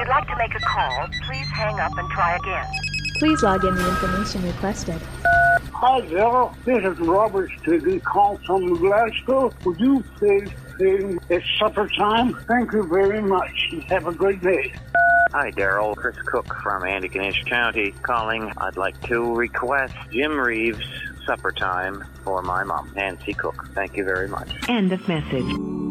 you'd like to make a call, please hang up and try again. Please log in the information requested. Hi, Daryl. This is Robert speaking, calling from Glasgow. Would you please say it's supper time? Thank you very much. Have a great day. Hi, Daryl. Chris Cook from Antigonish County calling. I'd like to request Jim Reeves' supper time for my mom, Nancy Cook. Thank you very much. End of message.